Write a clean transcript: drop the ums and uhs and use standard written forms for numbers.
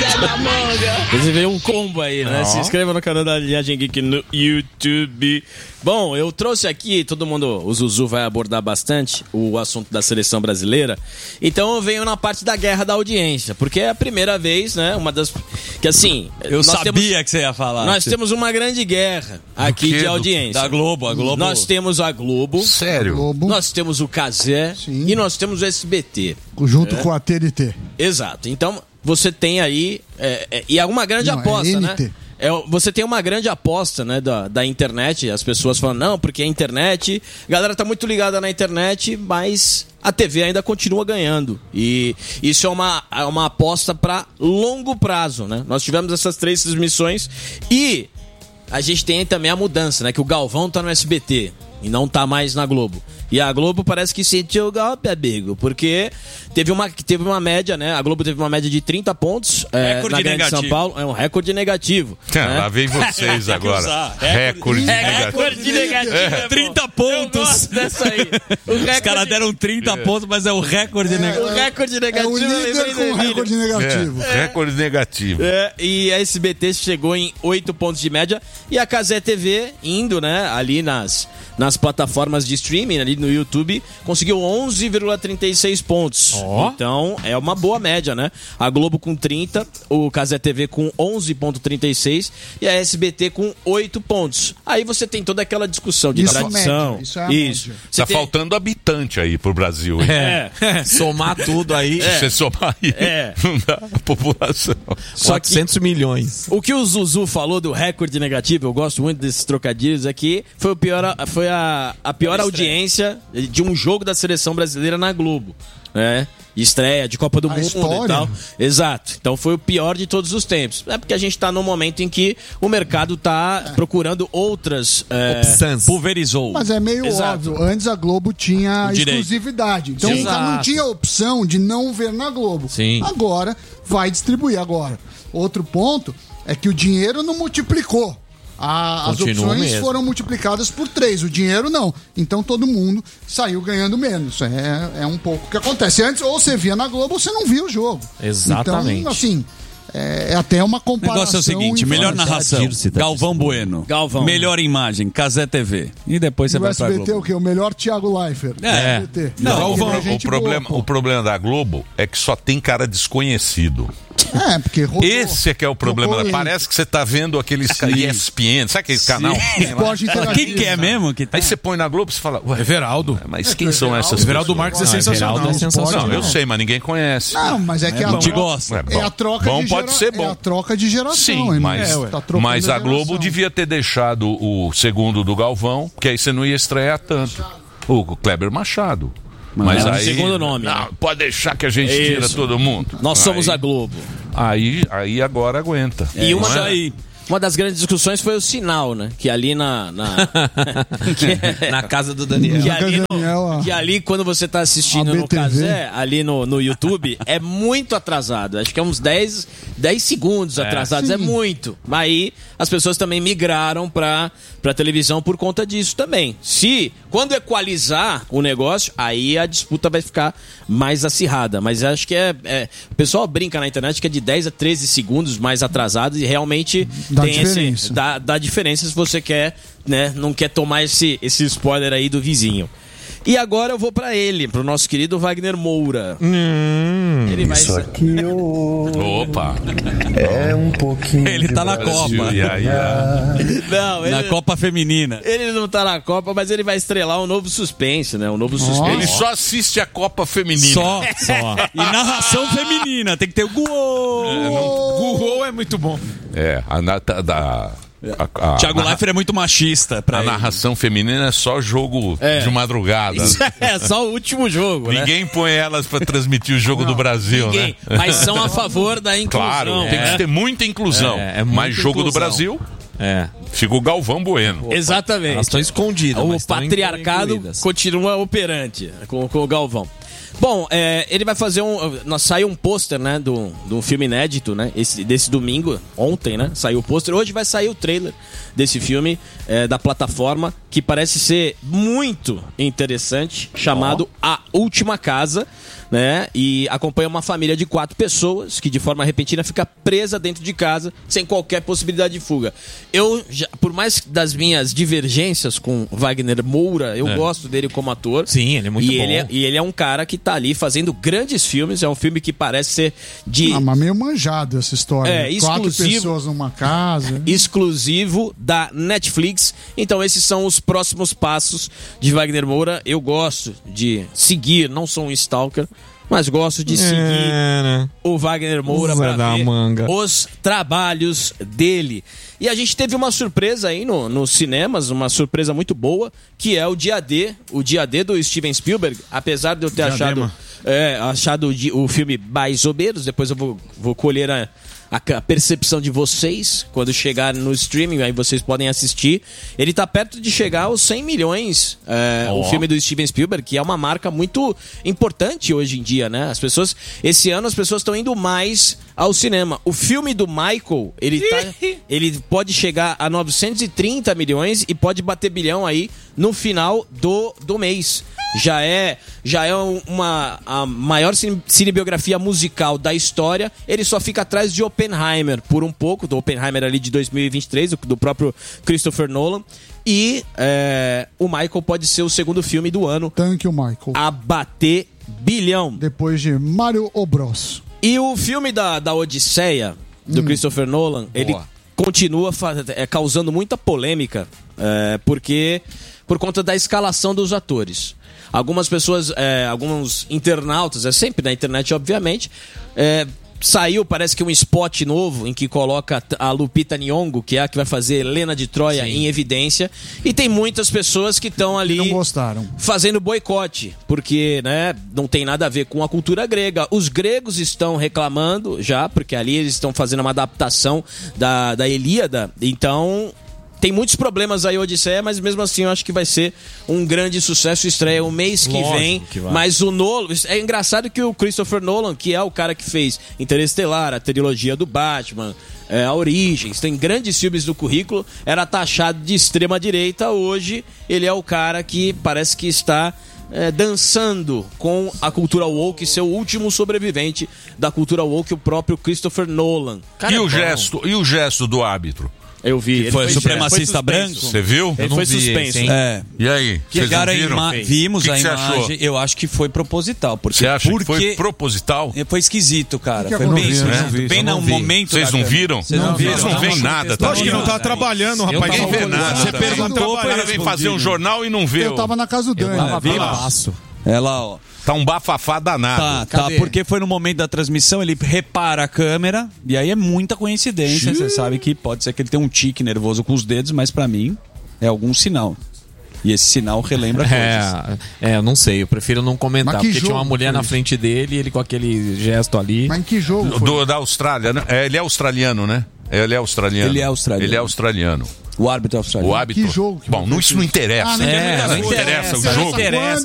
Você vê um combo aí, né? Se inscreva no canal da Linhagem Geek no YouTube. Bom, eu trouxe aqui, todo mundo, o Zuzu vai abordar bastante o assunto da seleção brasileira. Então eu venho na parte da guerra da audiência, porque é a primeira vez, né? Uma das... Que assim... Eu sabia que você ia falar. Nós temos uma grande guerra aqui de audiência. Da Globo, a Globo. Nós temos a Globo. Sério? Globo. Nós temos o Cazé. Sim. E nós temos o SBT. Junto com a TNT. Exato. Então, você tem aí... e é uma grande aposta, né? Você tem uma grande aposta, né, da internet. As pessoas falam, não, porque a internet... A galera tá muito ligada na internet, mas a TV ainda continua ganhando. E isso é uma aposta para longo prazo, né? Nós tivemos essas 3 transmissões e a gente tem também a mudança, né? Que o Galvão tá no SBT e não tá mais na Globo. E a Globo parece que sentiu o golpe, amigo, porque teve uma média, né? A Globo teve uma média de 30 pontos na Grande São Paulo. É um recorde negativo. Né? Lá vem vocês agora. Recorde negativo. Recorde negativo. 30 pontos. Eu gosto dessa aí. Os caras deram 30 pontos, mas é o recorde negativo. O recorde negativo. É o líder com recorde negativo. Recorde negativo. E a SBT chegou em 8 pontos de média. E a Cazé TV indo, né? Ali nas plataformas de streaming, ali no YouTube, conseguiu 11,36 pontos. Então, é uma boa média, né? A Globo com 30, o Cazé TV com 11,36 e a SBT com 8 pontos. Aí você tem toda aquela discussão de tradição. Isso é a média. Tá faltando habitante aí pro Brasil. Hein? Somar tudo aí. Se você somar aí, não dá a população. 400 milhões. O que o Zuzu falou do recorde negativo, eu gosto muito desses trocadilhos, é que foi a pior audiência de um jogo da seleção brasileira na Globo, né? Estreia de Copa do Mundo história. E tal. Exato. Então foi o pior de todos os tempos. É porque a gente tá num momento em que o mercado tá procurando outras opções. Pulverizou. Mas é meio óbvio. Antes a Globo tinha exclusividade. Então o cara não tinha opção de não ver na Globo. Sim. Agora vai distribuir agora. Outro ponto é que o dinheiro não multiplicou. As opções foram multiplicadas por 3, o dinheiro não. Então todo mundo saiu ganhando menos. É um pouco o que acontece. Antes, ou você via na Globo ou você não via o jogo. Exatamente. Então, assim, é até uma comparação. O negócio é o seguinte: melhor narração, Galvão Bueno. Galvão. Melhor imagem, Cazé TV. E depois você E o vai pra SBT Globo. o quê? O melhor Thiago Leifert. SBT. Não, o problema da Globo é que só tem cara desconhecido. Porque rodou. Esse é que é o problema. Parece que você tá vendo aqueles ESPN, sabe aquele canal? Quem que é mesmo? Que tá... Aí você põe na Globo e você fala, ué, Everaldo. mas quem são essas pessoas? Everaldo Marques é sensacional. Não, eu sei, mas ninguém conhece. Não, mas é que a troca bom pode ser bom. É a troca de geração. Sim, mas a Globo devia ter deixado o segundo do Galvão, porque aí você não ia estrear tanto. O Kleber Machado. Mas aí, segundo nome. Não, pode deixar que a gente tira todo mundo. Nós somos a Globo. Aí agora aguenta. E uma das grandes discussões foi o sinal, né? Que ali na casa do Daniel. Que ali, quando você tá assistindo no Cazé, ali no YouTube, é muito atrasado. Acho que é uns 10 segundos atrasados. É muito. Mas aí as pessoas também migraram pra televisão por conta disso também. Quando equalizar o negócio, aí a disputa vai ficar mais acirrada. Mas acho que o pessoal brinca na internet que é de 10 a 13 segundos mais atrasado e realmente dá diferença se você quer, né, não quer tomar esse spoiler aí do vizinho. E agora eu vou pro nosso querido Wagner Moura. Ele vai... Isso aqui Opa! É um pouquinho. Ele tá na Copa. Não, na Copa Feminina. Ele não tá na Copa, mas ele vai estrelar um novo suspense, né? Um novo suspense. Ele só assiste a Copa Feminina. Só. E narração feminina. Tem que ter o gol. Gol é muito bom. Thiago Leifert é muito machista. A narração feminina é só jogo de madrugada. É só o último jogo. Ninguém põe elas pra transmitir o jogo do Brasil, né? Mas são a favor da inclusão. Claro, tem que ter muita inclusão. Mas jogo do Brasil, fica o Galvão Bueno. Exatamente. Elas estão escondidas. O patriarcado continua operante com o Galvão. Bom, ele vai fazer saiu um pôster, né, do filme inédito, né, desse domingo, ontem, né, saiu o pôster. Hoje vai sair o trailer desse filme da plataforma, que parece ser muito interessante, chamado A Última Casa. né? E acompanha uma família de 4 pessoas que de forma repentina fica presa dentro de casa sem qualquer possibilidade de fuga. Por mais das minhas divergências com Wagner Moura, eu gosto dele como ator. Sim, ele é muito bom. E ele é um cara que tá ali fazendo grandes filmes. É um filme que parece ser de... mas meio manjado essa história. Exclusivo. 4 pessoas numa casa. Exclusivo da Netflix. Então esses são os próximos passos de Wagner Moura. Eu gosto de seguir, não sou um stalker, mas gosto de seguir o Wagner Moura para ver os trabalhos dele. E a gente teve uma surpresa aí nos cinemas, uma surpresa muito boa, que é o Dia D do Steven Spielberg. Apesar de eu ter achado o filme mais ou menos, depois eu vou colher a percepção de vocês quando chegar no streaming, aí vocês podem assistir. Ele tá perto de chegar aos 100 milhões, o filme do Steven Spielberg, que é uma marca muito importante hoje em dia, né? Esse ano as pessoas estão indo mais ao cinema. O filme do Michael, ele pode chegar a 930 milhões e pode bater bilhão aí no final do mês. Já é a maior cinebiografia musical da história. Ele só fica atrás de Oppenheimer por um pouco, do Oppenheimer ali de 2023, do próprio Christopher Nolan. E o Michael pode ser o segundo filme do ano Thank you, Michael. A bater bilhão. Depois de Mario Bros. E o filme da Odisseia, do Christopher Nolan, ele continua causando muita polêmica, porque por conta da escalação dos atores. Algumas pessoas, alguns internautas, sempre na internet, obviamente, saiu, parece que um spot novo em que coloca a Lupita Nyong'o, que é a que vai fazer Helena de Troia, em evidência. E tem muitas pessoas que estão ali não gostaram, fazendo boicote, porque não tem nada a ver com a cultura grega. Os gregos estão reclamando já, porque ali eles estão fazendo uma adaptação da Ilíada. Então... tem muitos problemas aí, Odisseia, mas mesmo assim eu acho que vai ser um grande sucesso. Estreia o mês que vem. Mas o Nolan... é engraçado que o Christopher Nolan, que é o cara que fez Interestelar, a trilogia do Batman, a Origens, tem grandes filmes no currículo, era taxado de extrema-direita. Hoje ele é o cara que parece que está... dançando com a cultura woke, ser o último sobrevivente da cultura woke, o próprio Christopher Nolan. Cara, e o gesto do árbitro? Eu vi. Ele foi supremacista branco. Você viu? Ele foi suspenso. E aí? Vocês não viram? Vimos a imagem. Achou? Eu acho que foi proposital. Você acha que foi proposital? Foi esquisito, cara. Que Foi bem esquisito. Bem no momento. Vocês não viram? Vocês não viram? Vocês não veem nada. Acho que não tá trabalhando, rapaz. Ninguém vê nada. Você perguntou, o cara vem fazer um jornal e não vê. Eu tava na casa do Dani. Ela, ó. Tá um bafafá danado. Tá, porque foi no momento da transmissão, ele repara a câmera, e aí é muita coincidência. Você sabe que pode ser que ele tenha um tique nervoso com os dedos, mas pra mim é algum sinal. E esse sinal relembra coisas. Eu não sei, eu prefiro não comentar, porque tinha uma mulher na frente dele, ele com aquele gesto ali. Mas em que jogo foi? Da Austrália, né? Ele é australiano, né? Ele é australiano. O árbitro é australiano. O árbitro. Que jogo? Bom, isso não interessa. Não interessa o jogo.